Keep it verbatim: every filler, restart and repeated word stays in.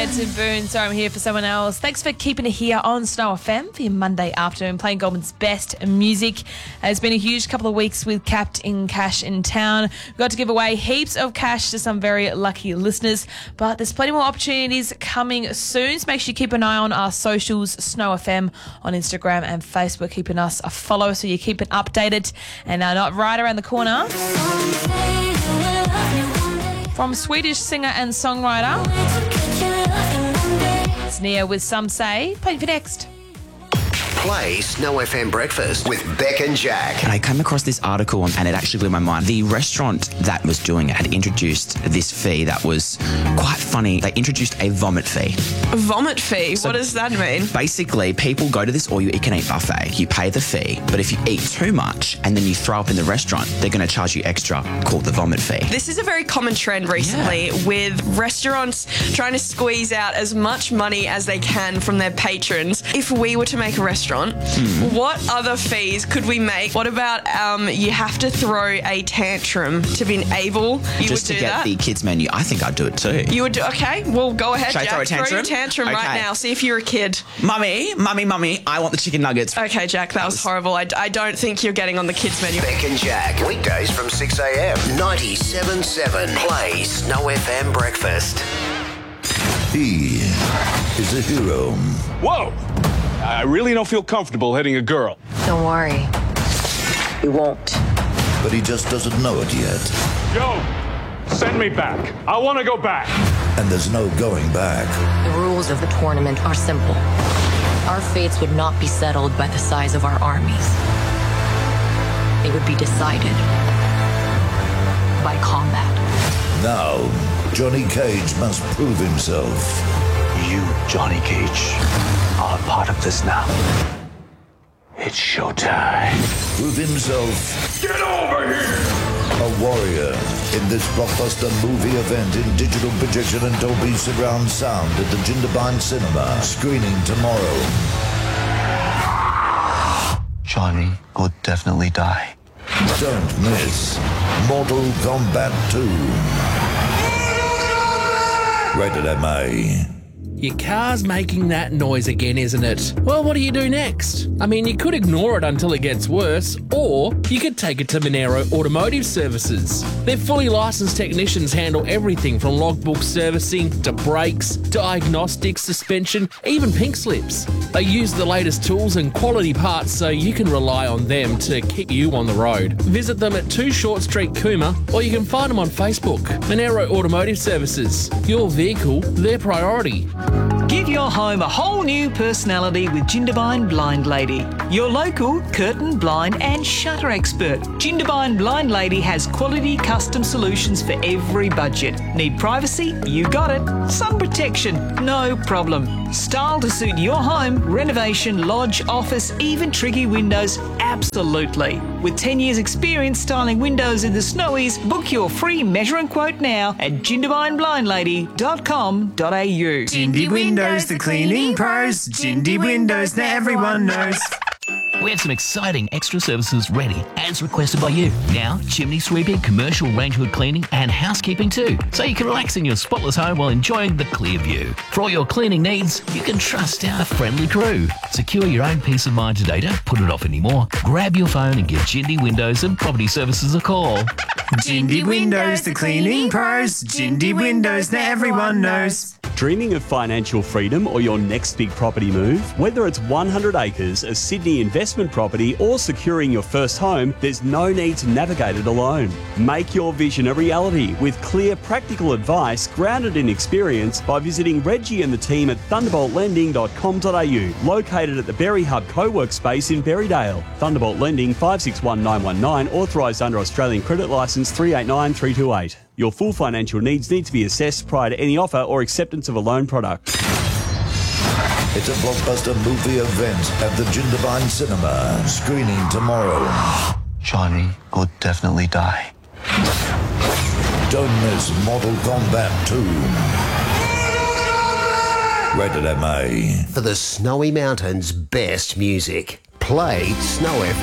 It's in Boone, so I'm here for someone else. Thanks for keeping it here on Snow F M for your Monday afternoon, playing Goulburn's best music. Uh, it's been a huge couple of weeks with Capped in Cash in town. We've got to give away heaps of cash to some very lucky listeners, but there's plenty more opportunities coming soon, so make sure you keep an eye on our socials, Snow F M on Instagram and Facebook, keeping us a follow so you keep it updated. And uh, not right around the corner, from Swedish singer and songwriter, it's Nia with Some Say. Playing for next. Play Snow F M Breakfast with Beck and Jack. And I came across this article and it actually blew my mind. The restaurant that was doing it had introduced this fee that was quite funny. They introduced a vomit fee. A vomit fee? So what does that mean? Basically, people go to this all-you-can-eat buffet. You pay the fee, but if you eat too much and then you throw up in the restaurant, they're going to charge you extra, called the vomit fee. This is a very common trend recently, yeah, with restaurants trying to squeeze out as much money as they can from their patrons. If we were to make a restaurant, Hmm. what other fees could we make? What about um, you have to throw a tantrum to be able? You Just would to do get that? the kids menu. I think I'd do it too. You would do, okay, well, go ahead, Should I Jack. throw a tantrum? Throw your tantrum Okay. right now. See if you're a kid. Mummy, mummy, mummy, I want the chicken nuggets. Okay, Jack, that was horrible. I, I don't think you're getting on the kids menu. Beck and Jack, weekdays from six a.m. ninety-seven point seven. Play Snow F M Breakfast. He is a hero. Whoa! I really don't feel comfortable hitting a girl. Don't worry. You won't. But he just doesn't know it yet. Joe, send me back. I want to go back. And there's no going back. The rules of the tournament are simple. Our fates would not be settled by the size of our armies. They would be decided by combat. Now, Johnny Cage must prove himself. You, Johnny Cage, are part of this now. It's showtime. Prove himself. Get over here! A warrior in this blockbuster movie event in digital projection and Dolby surround sound at the Jindabyne Cinema. Screening tomorrow. Johnny will definitely die. Don't miss Mortal Kombat two. Rated M A. Your car's making that noise again, isn't it? Well, what do you do next? I mean, you could ignore it until it gets worse, or you could take it to Monero Automotive Services. Their fully licensed technicians handle everything from logbook servicing to brakes, diagnostics, suspension, even pink slips. They use the latest tools and quality parts so you can rely on them to keep you on the road. Visit them at two Short Street, Cooma, or you can find them on Facebook. Monero Automotive Services. Your vehicle, their priority. Give your home a whole new personality with Jindabyne Blind Lady, your local curtain, blind and shutter expert. Jindabyne Blind Lady has quality custom solutions for every budget. Need privacy? You got it. Sun protection? No problem. Style to suit your home, renovation, lodge, office, even tricky windows? Absolutely. With ten years experience styling windows in the Snowies, book your free measure and quote now at jindabyne blind lady dot com dot a u. Jindy Windows, the cleaning pros. Jindy Windows that everyone knows. We have some exciting extra services ready as requested by you. Now, chimney sweeping, commercial range hood cleaning and housekeeping too. So you can relax in your spotless home while enjoying the clear view. For all your cleaning needs, you can trust our friendly crew. Secure your own peace of mind today. Don't put it off anymore. Grab your phone and give Jindy Windows and Property Services a call. Jindy Windows, the cleaning pros. Jindy Windows that everyone knows. Dreaming of financial freedom or your next big property move? Whether it's one hundred acres, a Sydney investment property or securing your first home, there's no need to navigate it alone. Make your vision a reality with clear, practical advice grounded in experience by visiting Reggie and the team at thunderbolt lending dot com dot a u, located at the Berry Hub co-work space in Berrydale. Thunderbolt Lending five six one nine one nine, authorised under Australian Credit Licence three eight nine three two eight. Your full financial needs need to be assessed prior to any offer or acceptance of a loan product. It's a blockbuster movie event at the Jindabyne Cinema. Screening tomorrow. Johnny will definitely die. Don't miss Mortal Kombat two. Rated M A. For the Snowy Mountains' best music, play Snow F M.